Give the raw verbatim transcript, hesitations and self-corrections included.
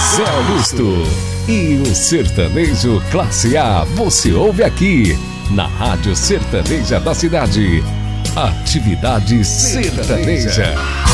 Zé Augusto. E o sertanejo classe A você ouve aqui, na Rádio Sertaneja da Cidade. Atividade Sertaneja.